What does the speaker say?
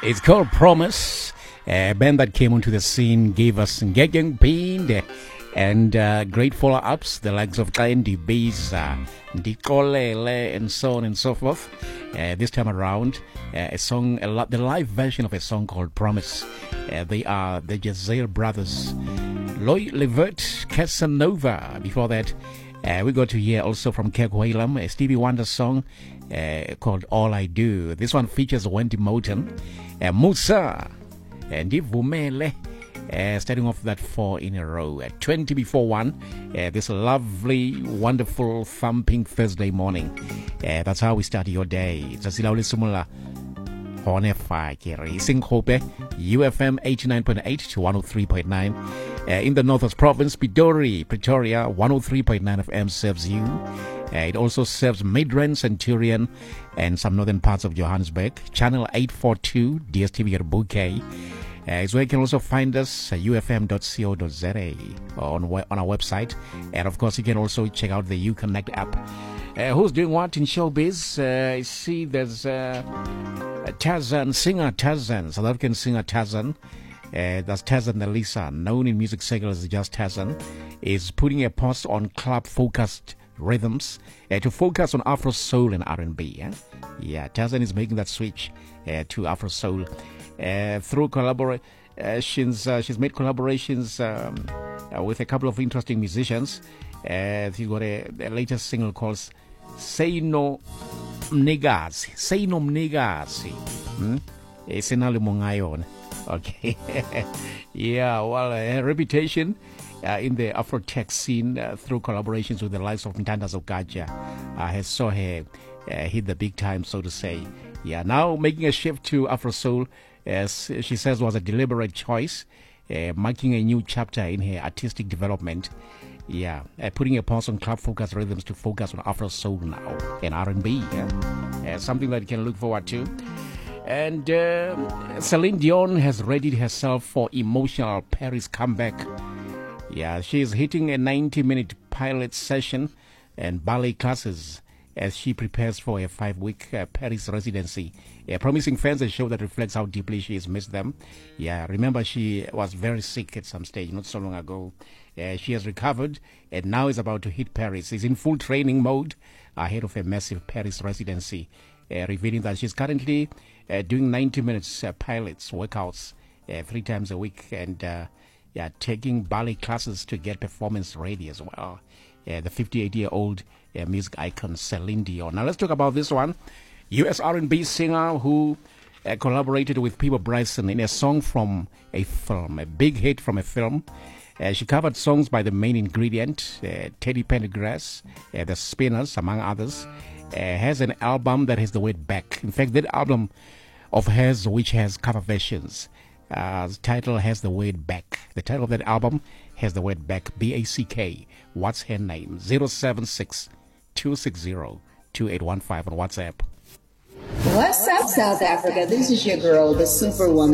It's called Promise. A band that came onto the scene gave us Ngegeng Pinde and great follow-ups, the likes of Klendi Beza, Ndikolele, and so on and so forth. This time around, the live version of a song called Promise. They are the Jazeel brothers, Loy Levert, Casanova. Before that, we got to hear also from Kirk Whalum, a Stevie Wonder song called All I Do. This one features Wendy Moulton, Musa, and Ivumele. Starting off that 4 in a row at 20 before 1, this lovely, wonderful, thumping Thursday morning. That's how we start your day. UFM 89.8 to 103.9. In the Northwest Province, Pretoria 103.9 FM serves you. It also serves Midrand, Centurion, and some northern parts of Johannesburg. Channel 842, DSTV at Bouquet. Is where you can also find us at ufm.co.za on our website. And of course, you can also check out the Uconnect app. Who's doing what in showbiz? I see there's Tarzan, singer Tarzan, South African singer Tarzan. That's Tarzan Nelisa, known in music circles as just Tarzan, is putting a post on club-focused rhythms to focus on Afro Soul and R&B. Yeah, Tarzan is making that switch to Afro Soul. Through collaborations, she's made collaborations with a couple of interesting musicians. She's got a latest single called Say No Mnikazi. Say No Mnikazi. Okay. Yeah, well, her reputation in the Afro-tech scene through collaborations with the likes of Ntanda Zogaja has saw her hit the big time, so to say. Yeah, now making a shift to Afro Soul, as she says, was a deliberate choice, marking a new chapter in her artistic development. Yeah, putting a pause on club-focused rhythms to focus on Afro Soul now and R&B. Something that you can look forward to. And Celine Dion has readied herself for emotional Paris comeback. Yeah, she is hitting a 90-minute pilot session and ballet classes as she prepares for a 5-week Paris residency, promising fans a show that reflects how deeply she has missed them. Yeah, remember she was very sick at some stage not so long ago. She has recovered and now is about to hit Paris. She's in full training mode ahead of a massive Paris residency, revealing that she's currently doing 90 minutes pilots, workouts 3 times a week, and taking ballet classes to get performance ready as well. The 58-year-old music icon Celine Dion. Now let's talk about this one. US R&B singer who collaborated with Peabo Bryson in a song from a film, a big hit from a film. She covered songs by the main ingredient, Teddy Pendergrass, the Spinners, among others. Has an album that has the word back. In fact, that album of hers, which has cover versions, the title has the word back. The title of that album has the word back, B-A-C-K. What's her name? 076-260-2815 on WhatsApp. What's up, South Africa? This is your girl, the Superwoman.